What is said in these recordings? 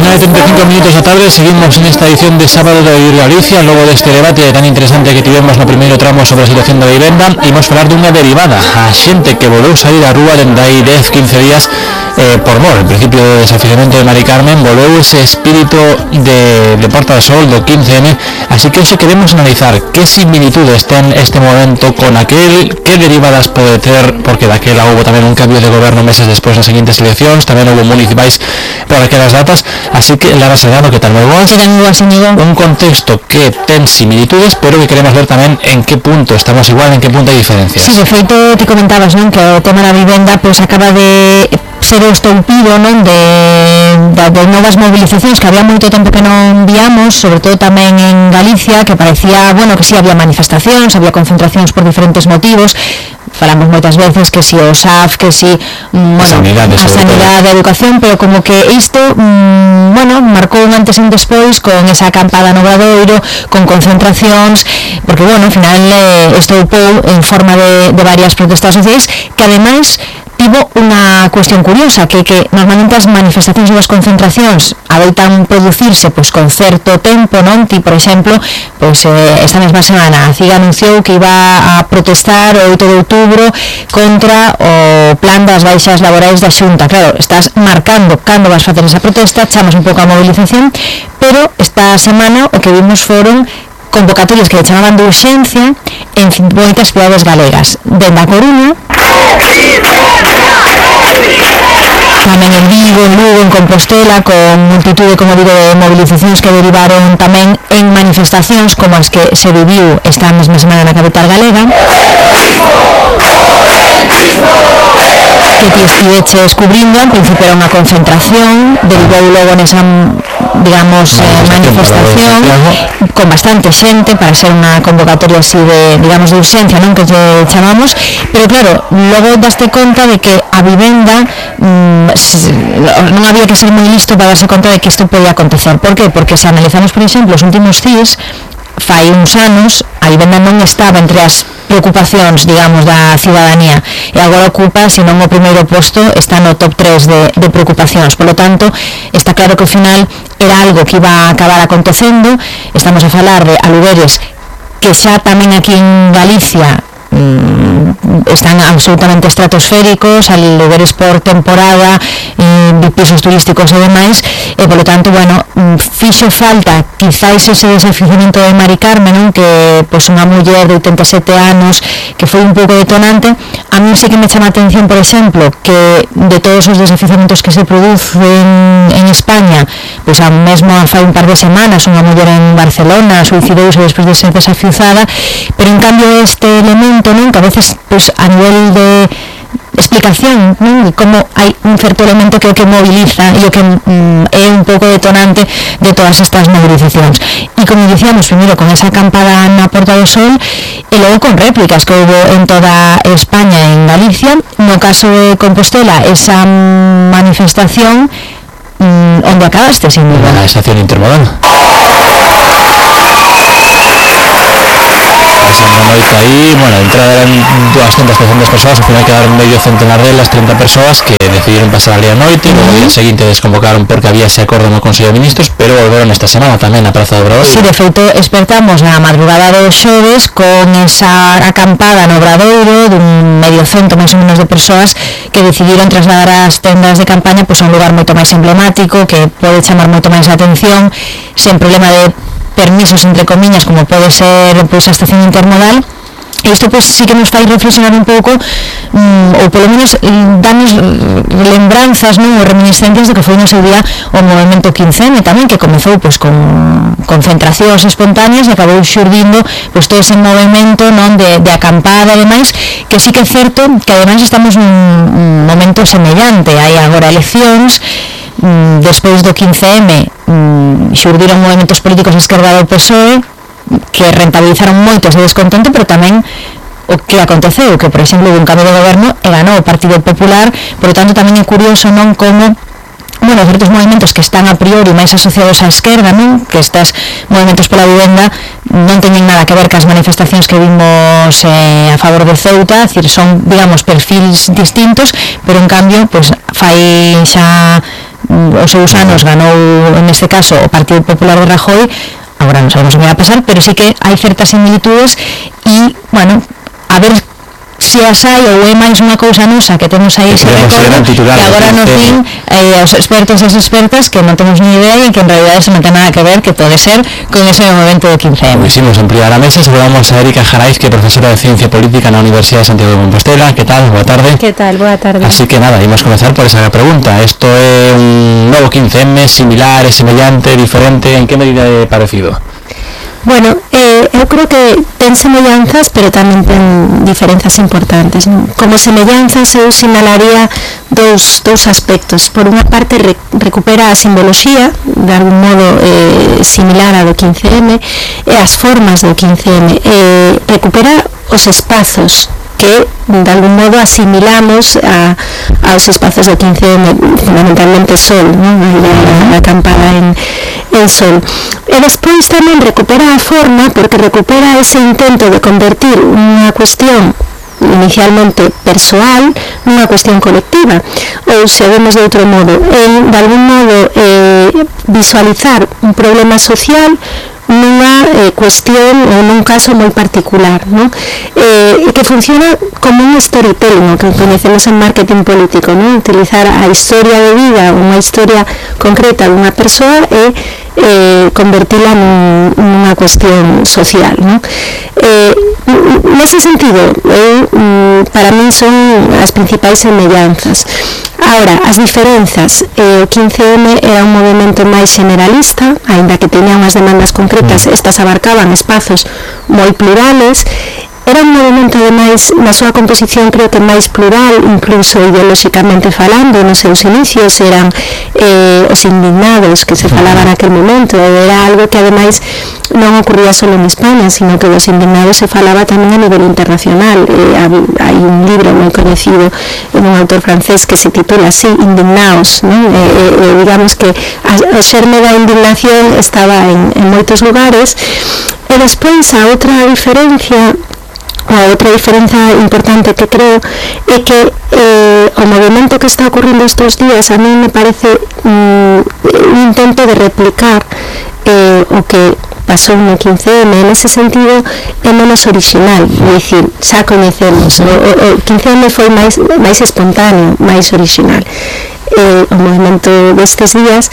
9:35 da tarde, seguimos en esta edición de sábado de Oír Galicia. Logo deste debate tan interesante que tivemos no primeiro tramo sobre a situación da vivenda, imos falar dunha derivada. A xente que volveu sair á rúa dende aí 10-15 días por mor, en principio do desafiamento de Mari Carmen, volveu ese espírito de Porta do Sol do 15M, así que hoxe queremos analizar que similitudes ten este momento con aquel, que derivadas pode ter, porque daquela houve tamén un cambio de goberno meses despois das seguintes eleccións, tamén houve municipais por aquelas datas, así que Lara Salgado, que tal, moi boas? Un contexto que ten similitudes, pero que queremos ver tamén en que punto estamos igual, en que punto hai diferencias. Sí, de feito, ti comentabas, non, que o tema da vivenda pois acaba de ser o estoupido, non, de novas movilizacións que había moito tempo que non víamos, sobre todo tamén en Galicia, que parecía, bueno, que si había manifestacións, había concentracións por diferentes motivos. Falamos moitas veces que si o SAF, que si, bueno, a sanidade, a educación, pero como que isto, bueno, marcou un antes e un despois con esa acampada no Obradoiro, con concentracións, porque, bueno, ao final estoupou en forma de varias protestas sociais, que ademais tivo unha cuestión curiosa, que normalmente as manifestacións e as concentracións adoitan producirse pois con certo tempo, non? Ti, por exemplo, pois esta mesma semana a CIG anunciou que iba a protestar o 8 de outubro contra o plan das baixas laborais da Xunta. Claro, estás marcando cando vas facer esa protesta, chamas un pouco a movilización, pero esta semana o que vimos foron convocatorias que le chamaban de urxencia en moitas cidades galegas, dende a Coruña, tamén en Vigo, en Lugo, en Compostela, con multitude, como digo, de movilizacións que derivaron tamén en manifestacións como as que se viviu esta mesma semana na capital galega, que ti estiveches cubrindo. En principio era unha concentración, derivou logo nesa, digamos, manifestación con bastante xente para ser unha convocatoria así de, digamos, de urxencia, non, que lle chamamos, pero claro, logo daste conta de que a vivenda non había que ser moi listo para darse conta de que isto podía acontecer. Por qué? Porque se analizamos, por exemplo, os últimos CIS, fai uns anos a vivenda non estaba entre as preocupacións, digamos, da ciudadanía, e agora ocupa, se non o primeiro posto, está no top 3 de preocupacións. Por lo tanto, está claro que ao final era algo que iba a acabar acontecendo. Estamos a falar de alugueres que xa tamén aquí en Galicia están absolutamente estratosféricos, alugueres por temporada, pisos turísticos e demais, e polo tanto, bueno, fixo falta quizáis ese desafiamento de Mari Carmen, non? Que pois unha muller de 87 anos que foi un pouco detonante. A mí sí que me chama a atención, por exemplo, que de todos os desafiamentos que se producen en España, pois a mesmo fai un par de semanas unha muller en Barcelona suicidouse despois de ser desafiuzada, pero en cambio este elemento, non, que a veces pois a nivel de explicación, non, como hai un certo elemento que o que moviliza e o que é un pouco detonante de todas estas movilizacións. E como dicíamos, primeiro con esa acampada na Porta do Sol e logo con réplicas que houve en toda España e en Galicia. No caso de Compostela, esa manifestación onde acabaste, sin duda? Na estación intermodal. Na noite aí, bueno, a entrada eran 200-300 persoas, ao final quedaron medio centenar delas, 30 persoas que decidiron pasar ali a noite, e o día seguinte desconvocaron porque había ese acordo no Consello de Ministros, pero volveron esta semana tamén na Praza do Obradoiro. Si, de feito, despertamos na madrugada do xoves con esa acampada no Obradoiro dun medio cento máis ou menos de persoas que decidiron trasladar as tendas de campaña pois a un lugar moito máis emblemático, que pode chamar moito máis a atención, sen problema de permisos, entre comillas, como pode ser pois a estación intermodal. E isto pois sí que nos fai reflexionar un pouco, ou polo menos danos lembranzas, non, ou reminiscencias do que foi no seu día o movimento 15M tamén, que comezou pois con concentracións espontáneas e acabou xurdindo pois todo ese movimento, non, de acampada e demais, que sí que é certo que ademais estamos nun momento semellante. Hai agora eleccións, despois do 15M xurdiron movimentos políticos de esquerda do PSOE que rentabilizaron moito ese descontento, pero tamén o que aconteceu, que por exemplo houve un cambio de goberno e ganou o Partido Popular. Por lo tanto tamén é curioso, non, como, bueno, certos movimentos que están a priori máis asociados á esquerda, non, que estes movimentos pola vivenda non teñen nada que ver cas manifestacións que vimos a favor de Ceuta, é dicir, son, digamos, perfils distintos, pero en cambio, pois fai xa os seus anos ganou neste caso o Partido Popular de Rajoy. Agora non sabemos o que vai a pasar, pero sí que hai certas similitudes e, bueno, a ver se as hai ou é máis unha cousa nosa que temos aí ese recordo que agora nos din os expertos e as expertas que non temos ni idea e que en realidad eso non ten nada que ver, que pode ser con ese momento do 15M. Quisimos ampliar a mesa, saludamos a Erika Jaraiz, que é profesora de Ciencia Política na Universidade de Santiago de Compostela. Que tal? Boa tarde. Que tal? Boa tarde. Así que nada, imos comenzar por esa pregunta. Isto é un novo 15M, similar, semellante, diferente, en que medida é parecido? Bueno, eu creo que ten semellanzas, pero tamén ten diferenzas importantes. Como semellanzas eu sinalaría dous aspectos. Por unha parte recupera a simboloxía, de algún modo similar a do 15M, e as formas do 15M. Recupera os espazos que de algún modo asimilamos aos espazos do 15M, fundamentalmente Sol, non? A acampada en Sol. E despois tamén recupera a forma, porque recupera ese intento de convertir unha cuestión inicialmente persoal nunha cuestión colectiva, ou se vemos de outro modo, de algún modo visualizar un problema social nunha cuestión ou nun caso moi particular, non? Que funciona como un storytelling, que conhecemos en marketing político, non? Utilizar a historia de vida, unha historia concreta dunha persoa e convertila nunha cuestión social, non? Nese sentido, para min son as principais semellanzas. Ahora, as diferenzas, o 15M era un movimento máis generalista, aínda que teña unhas demandas concretas, estas abarcaban espazos moi plurales. Era un movimento, ademais, na súa composición creo que máis plural, incluso ideolóxicamente falando. Nos seus inicios eran os indignados que se falaban naquel momento. Era algo que ademais non ocurría só en España, sino que dos indignados se falaba tamén a nivel internacional. Hai un libro moi conhecido de un autor francés que se titula así, Indignaos, non? Digamos que o xerme da indignación estaba en moitos lugares. E despois a outra diferencia importante que creo é que o movimento que está ocurrindo estes días a mí me parece un intento de replicar o que pasou no 15M. En ese sentido é menos original, é dicir, xa coñecemos o 15M foi máis espontáneo, máis original. O movimento destes días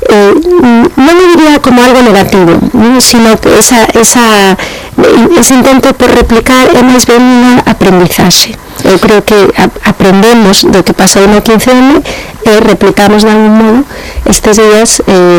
non me diría como algo negativo, sino que ese intento por replicar é máis ben unha aprendizaxe. Eu creo que aprendemos do que pasou no 15M e replicamos de algún modo estes días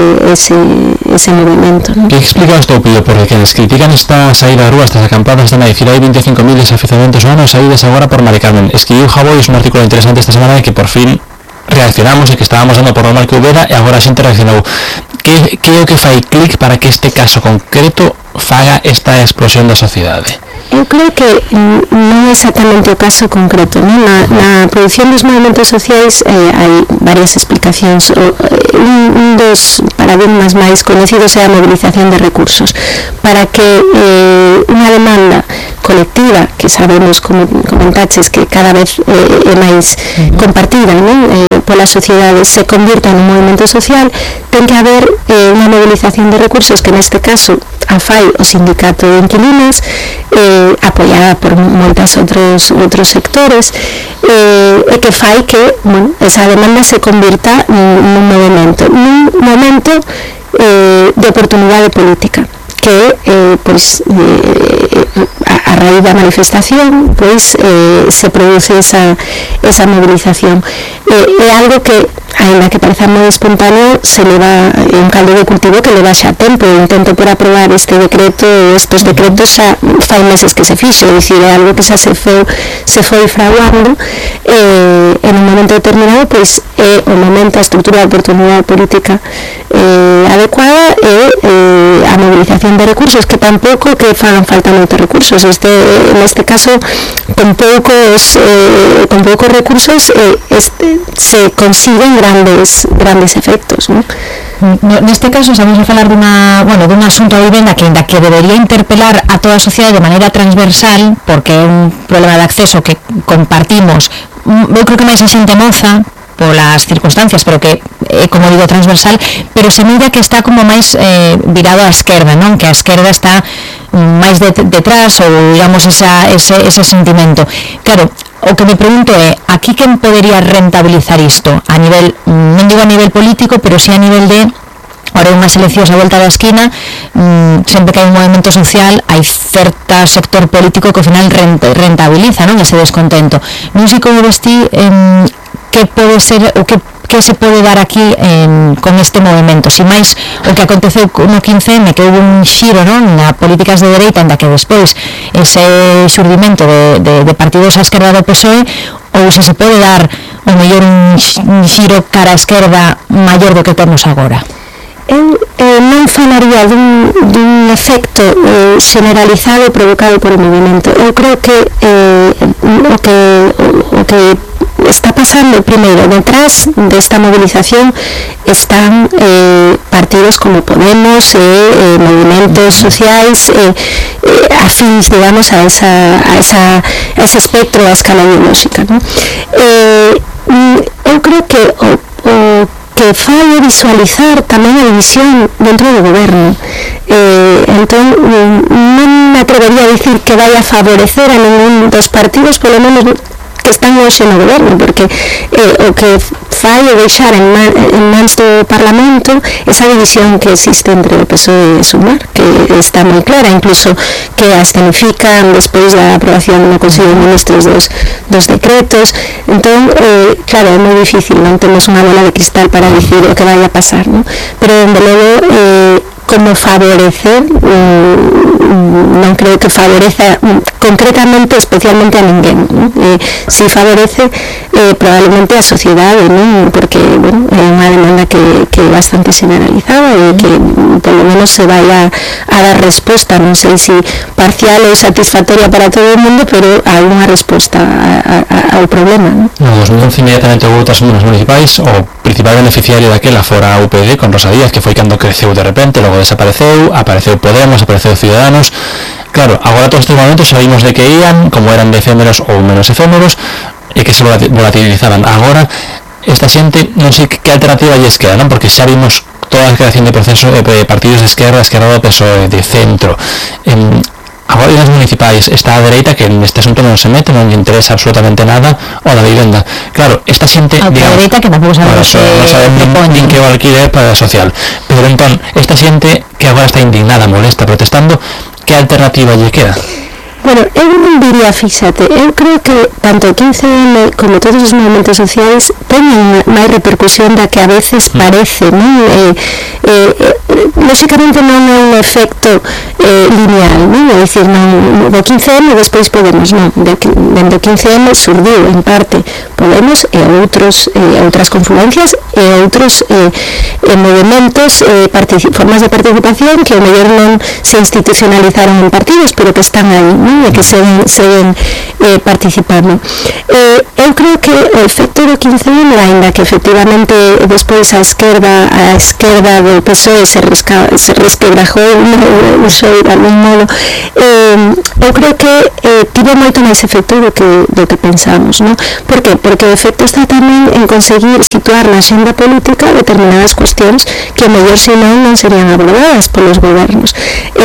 ese movimento, non? Que explica o estúpido? Porque quenes critican esta saída a rúa, estas acampadas, están a dicir hai 25.000 desafiuzamentos ao ano saídas agora por Mari Carmen. Escribiu Javois un artículo interesante esta semana de que por fin reaccionamos e que estábamos dando por normal que houbera e agora a xente reaccionou. Que é o que fai clic para que este caso concreto faga esta explosión da sociedade? Eu creo que non é exactamente o caso concreto, non? Na produción dos movimentos sociais hai varias explicacións. Un dos paradigmas máis conhecidos é a mobilización de recursos para que unha demanda colectiva, que sabemos, como comentaches, que cada vez é máis compartida, non? Pola sociedade, se convirta nun movimento social, ten que haber unha mobilización de recursos que neste caso a fai o sindicato de inquilinos, apoiada por moitos outros sectores, e que fai que esa demanda se convirta nun momento de oportunidade política, que a raíz da manifestación se produce esa movilización. É algo que, ainda que pareza moi espontáneo, se leva un caldo de cultivo que leva xa tempo. O intento por aprobar este decreto, estes decretos xa fai meses que se fixo, é dicir, é algo que xa se foi fraguando, en un momento determinado é o momento, a estrutura de oportunidade política adecuada e a mobilización de recursos, que tampouco que fagan falta moitos recursos. Neste caso, con poucos recursos se consiguen grandes efectos, ¿no? Neste caso estamos a falar dun asunto de vivenda que debería interpelar a toda a sociedade de maneira transversal, porque é un problema de acceso que compartimos, eu creo que máis a xente moza, polas circunstancias, pero que como digo, transversal, pero semella que está como máis virado á esquerda, non? Que a esquerda está máis detrás, ou digamos ese sentimento. Claro, o que me pregunto é, aquí quen podería rentabilizar isto? A nivel, non digo a nivel político, pero sí a nivel de ahora unhas eleccións a volta da esquina, sempre que hai un movimento social hai certa sector político que ao final rentabiliza, non, ese descontento. Non sei como vestí que pode ser o que se pode dar aquí con este movimento, si máis o que aconteceu no 15M, que houve un xiro, non, na políticas de dereita, en da que despois ese xurdimento de partidos á esquerda do PSOE, ou se pode dar o mellor un xiro cara á esquerda maior do que temos agora. Eu non falaría dun efecto generalizado provocado por o movimento. Eu creo que o que está pasando primeiro detrás desta movilización están partidos como Podemos, movimentos sociais afins, digamos, a ese espectro, a escala ideolóxica, ¿no? Eu creo que o que fai visualizar tamén a división dentro do goberno, entón non me atrevería a dicir que vai a favorecer a ningún dos partidos, polo menos que están hoxe no goberno, porque o que fai é deixar en mans do Parlamento esa división que existe entre o PSOE e Sumar, que está moi clara, incluso que a escenifican despois da aprobación no Consello de Ministros dos decretos. Entón, claro, é moi difícil, non temos unha bola de cristal para dicir o que vai a pasar, non? Pero, dende logo, como favorecer, non creo que favoreza concretamente, especialmente a ninguén, ¿no? Si favorece probablemente a sociedade, ¿no? Porque, bueno, é unha demanda que é bastante generalizada e que polo menos se vai a dar resposta, non sei se parcial ou satisfactoria para todo o mundo, pero hai unha resposta ao problema, ¿no? No 2011 inmediatamente houve outras unas municipais, o principal beneficiario daquela fora a UPD con Rosa Díaz, que foi cando creceu de repente, logo desapareceu, apareceu Podemos, apareceu Ciudadanos. Claro, agora todos estes momentos sabimos de que ían, como eran de efémeros ou menos efémeros, e que se volatilizaban. Agora, esta xente, non sei que alternativa lles queda, non? Porque xa vimos toda a creación de procesos de partidos de esquerda do PSOE, de centro. Agora hai as municipais, está a dereita que neste asunto non se mete, non lle interesa absolutamente nada o da vivenda. Claro, esta xente, a dereita que tampouco sabemos non saben nin que o alquiler para social, pero entón, esta xente que agora está indignada, molesta, protestando, que alternativa lle queda? Bueno, eu non diría, fíxate, eu creo que tanto o 15M como todos os movimentos sociais teñen máis repercusión da que a veces parece, non? Lóxicamente non é un efecto lineal, non? É dicir, non, do 15M despois Podemos, non, dentro do 15M surdiu en parte Podemos e outras confluencias e outros movimentos, formas de participación que ao mellor non se institucionalizaron en partidos, pero que están aí, non? E que seguen participando. Eu creo que o efecto do 15M, ainda que efectivamente despois a esquerda do PSOE se resquebrajou o PSOE de algún modo, eu creo que tivo moito máis efecto do que pensamos, non? Por que? Porque o efecto está tamén en conseguir situar na xenda política determinadas cuestións que ao mellor senón non serían abordadas polos gobernos.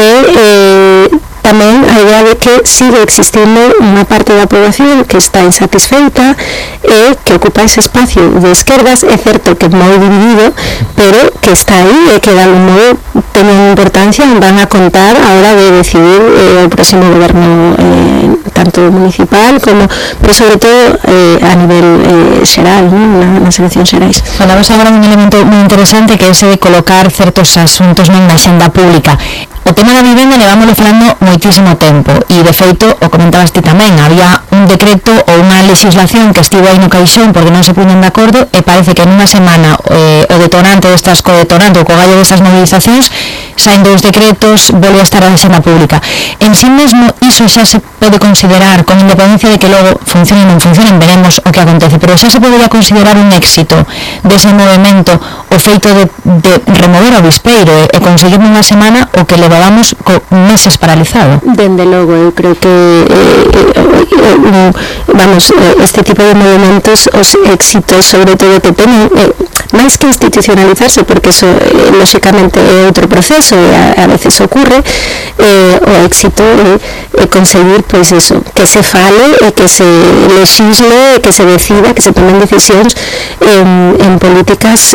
Tamén a idea de que sigue existindo unha parte da población que está insatisfeita e que ocupa ese espacio de esquerdas, é certo que é moi dividido, pero que está aí e que de algún modo ten unha importancia e van a contar a hora de decidir o próximo goberno tanto municipal como, pero sobre todo a nivel xeral, ¿no? nas eleccións xerais. Falabas agora un elemento moi interesante que é ese de colocar certos asuntos na xenda pública. O tema da vivenda levámoslo falando moitísimo tempo e, de feito, o comentabas ti tamén, había un decreto ou unha legislación que estivo aí no caixón porque non se puñen de acordo e parece que nunha semana o detonante destas codetonante, o cogallo destas movilizacións, saen dos decretos, volve a estar a xenda pública. En si mesmo, iso xa se pode considerar, con independencia de que logo funcione ou non funcione, veremos o que acontece, pero xa se podería considerar un éxito dese movimento o feito de remover o avispeiro e conseguir nunha semana o que levábamos meses paralizado. Dende logo, eu creo que este tipo de movimentos, os éxitos sobre todo que teñen, máis que institucionalizarse, porque eso lógicamente é outro proceso e a veces ocurre, o éxito é conseguir pois eso, que se fale e que se legisle e que se decida, que se tomen decisións en políticas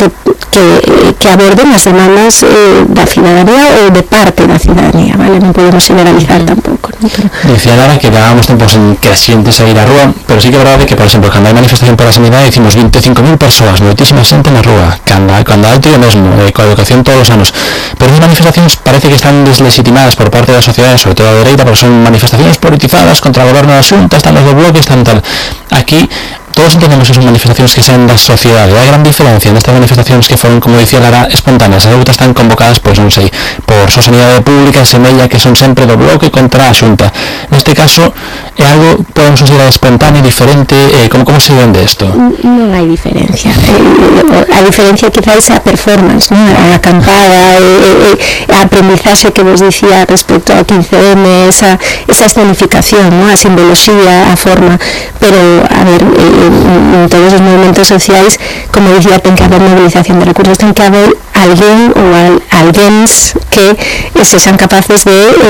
que aborden as demandas da cidadanía ou de parte da cidadanía, vale? Non podemos generalizar tampouco, ¿no? Pero... Decía Lara que dábamos tempos en que a xente sair á rúa, pero sí que é verdade que, por exemplo, cando hai manifestación pola sanidade dicimos 25.000 persoas, moitísima xente na rúa, cando alto e mesmo, coa educación todos os anos, pero as manifestacións parece que están deslegitimadas por parte da sociedade, sobre todo a dereita, porque son manifestacións politizadas contra o goberno da Xunta, están los do bloque, están tal. Aquí todos entendemos que son manifestacións que saen da sociedade. Hai gran diferencia nestas manifestacións que foron, como dicía Lara, espontáneas. As outras están convocadas, pois non sei, por Sosanidade Pública e Semella, que son sempre do bloque contra a Xunta. Neste caso é algo, podemos considerar espontáneo, diferente. Como se vende isto? Non hai diferencia. A diferencia quizás é a performance, ¿no? A acampada, a aprendizaxe que vos dicía respecto ao 15M, esa escenificación, ¿no? A simboloxía, a forma, pero a ver, en todos os movimentos sociais, como dicía, ten que haber mobilización de recursos, ten que haber alguén ou alguéns que sexan capaces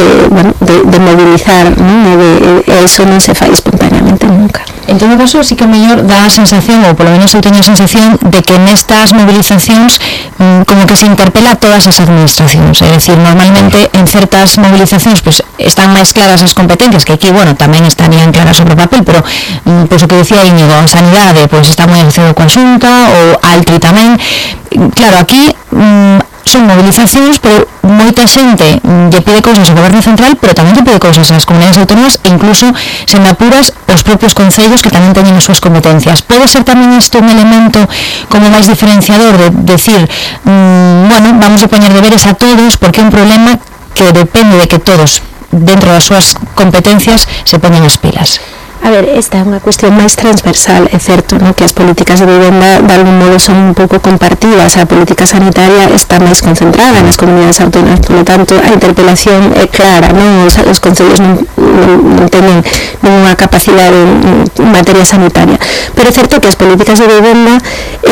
de mobilizar, ¿no? E iso non se fai espontáneamente nunca. En todo caso, sí que o mellor dá a sensación, ou polo menos eu teño a sensación, de que nestas movilizacións como que se interpela a todas as administracións, é dicir, normalmente en certas movilizacións pues, están máis claras as competencias, que aquí, bueno, tamén estarían claras sobre o papel, pero pois o que decía Íñigo, a sanidade pois está moi asociado coa Xunta, ou Altri tamén. Claro, aquí son movilizacións, pero moita xente lle pide cousas ao goberno central, pero tamén lle pide cousas ás comunidades autónomas e incluso, se me apuras, os propios concellos que tamén teñen as súas competencias. Pode ser tamén isto un elemento como máis diferenciador de decir, bueno, vamos a poñer deberes a todos, porque é un problema que depende de que todos, dentro das súas competencias, se poñen as pilas. A ver, esta é unha cuestión máis transversal, é certo, ¿no? Que as políticas de vivenda de algún modo son un pouco compartidas, a política sanitaria está máis concentrada nas comunidades autónomas, por lo tanto a interpelación é clara, ¿no? Os concellos non teñen ninguna capacidade en materia sanitaria, pero é certo que as políticas de vivenda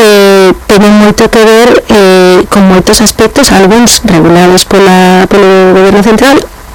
teñen moito que ver con moitos aspectos, algúns regulados polo goberno central,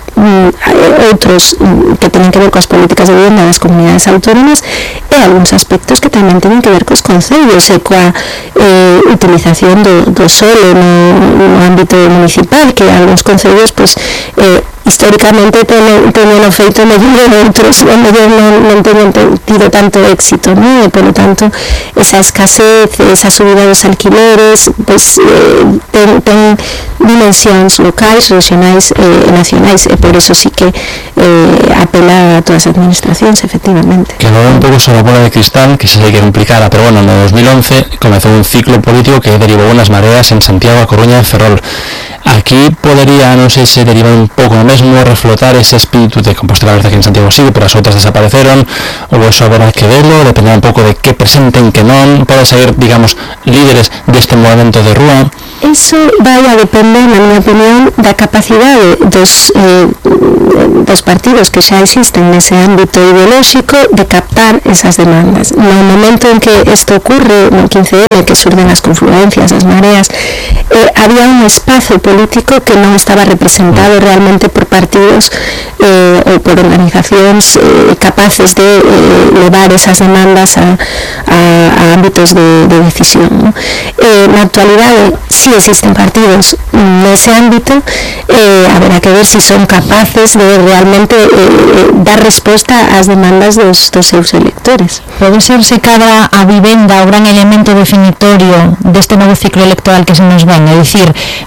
outros que teñen que ver coas políticas de vivenda das comunidades autónomas e algúns aspectos que tamén teñen que ver cos concellos e coa utilización do solo no ámbito municipal, que algúns concellos pues, históricamente teñen feito mellor e outros non teñen tido tanto éxito, ¿no? E, por lo tanto, esa escasez, esa subida dos alquileres pues, ten dimensións locais, regionais e nacionais, e por eso sí que apela a todas as administracións, efectivamente. Que non un pouco sobre a bola de cristal, que se sei que é complicada, pero bueno, no 2011 comezou un ciclo político que derivou unhas mareas en Santiago, a Coruña e Ferrol. Aquí podería, non sei se derivar un pouco o mesmo, reflotar ese espírito de Compostela, a verdade que en Santiago sigue, pero as outras desapareceron, ou eso haberá que verlo, depender un pouco de que presenten, que non, pode sair, digamos, líderes deste movimento de rúa. Eso vai a depender, na miña opinión, da capacidade dos partidos que xa existen nese ámbito ideolóxico de captar esas demandas. No momento en que isto ocurre, no 15M, que surden as confluencias, as mareas, había un espazo político que non estaba representado realmente por partidos ou por organizacións capaces de levar esas demandas a ámbitos de decisión, ¿no? Na actualidade, si existen partidos nese ámbito, haberá que ver si son capaces de realmente dar resposta ás demandas dos seus electores. Pode ser se cadra a vivenda o gran elemento definitorio deste novo ciclo electoral que se nos ven, é dicir,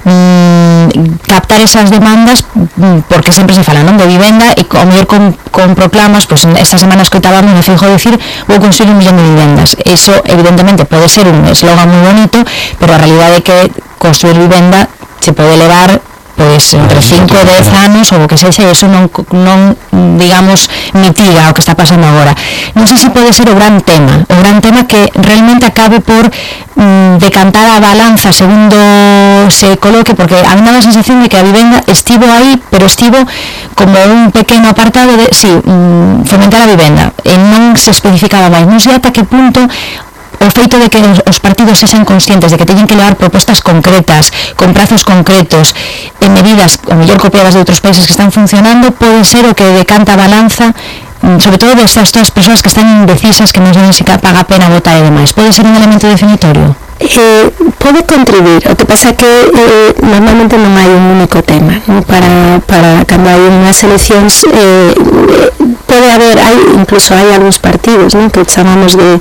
captar esas demandas, porque sempre se fala, non, de vivenda, e ao mellor con proclamas, pues estas semanas que estábamos me fijo decir, vou construir 1 millón de vivendas. Eso evidentemente pode ser un eslogan moi bonito, pero a realidade é que construir vivenda se pode levar pois entre 5 e 10 anos ou o que sexa, e iso non digamos mitiga o que está pasando agora. Non sei se pode ser o gran tema que realmente acabe por decantar a balanza segundo se coloque, porque a mí me dá a sensación de que a vivenda estivo aí, pero estivo como un pequeno apartado de fomentar a vivenda, e non se especificaba máis. Non sei ata que punto o feito de que os partidos sexan conscientes de que teñen que levar propostas concretas, con prazos concretos, en medidas, o mellor copiadas de outros países que están funcionando, pode ser o que decanta a balanza, sobre todo destas todas as persoas que están indecisas, que non saben se paga a pena votar e demais. Pode ser un elemento definitorio? Pode contribuir, o que pasa que normalmente non hai un único tema, ¿no? Para cando hai unhas eleccións pode haber, incluso hai algúns partidos, ¿no? Que chamamos de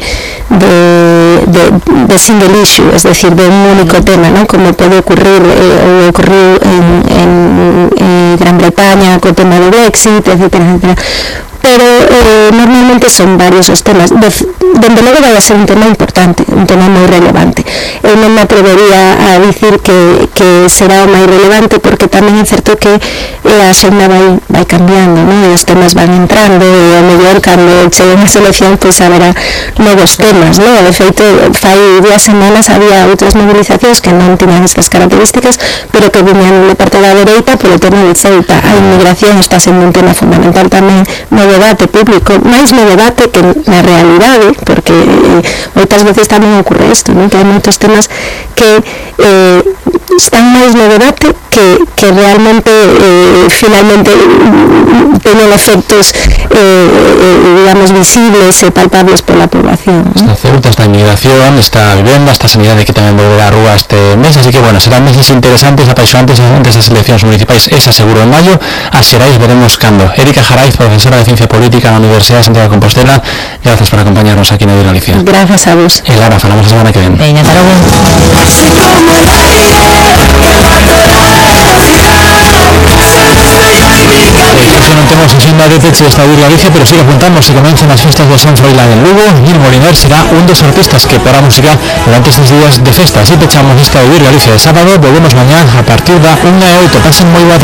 single issue, es decir, de un único tema, ¿no? Como pode ocurrir ou ocurriu en Gran Bretaña co tema do Brexit, etcétera, etcétera. Pero normalmente son varios os temas. Dende logo vai a ser un tema importante, un tema moi relevante. Eu non me atrevería a dicir que será o máis relevante, porque tamén é certo que a xenda vai cambiando, ¿no? E os temas van entrando, e ao mellor cando cheguen a selección pois haberá novos temas, ¿no? De feito, fai 2 semanas había outras movilizacións que non tiñan estas características, pero que viñan de parte da dereita polo tema de Ceuta. A inmigración está sendo un tema fundamental tamén no debate público, máis no debate que na realidade, porque moitas veces tamén ocorre isto, non? Que hai moitos temas que están máis no debate que realmente finalmente teñen efectos digamos visibles e palpables pola población, ¿no? Esta Ceuta, esta inmigración, esta vivenda, esta sanidade que tamén volverá a rúa este mes, así que bueno, serán meses interesantes, apaixonantes antes das eleccións municipais, esa seguro en maio, as xerais veremos cando. Erika Jaraiz, profesora de Ciencia Política na Universidade de Santiago de Compostela, gracias por acompañarnos aquí na Galicia. Gracias a vos. E Lara, falamos a semana que ven. Veña, ata logo. Non temos agenda de peche desta Galicia, pero sigue apuntamos, se comenzan as festas de San Froilán en Lugo, e el Moliner será un dos artistas que porá música durante estes días de festa. Así pechamos esta Galicia de sábado, volvemos mañá a partir da 1:08. Pasen moi boa tarde.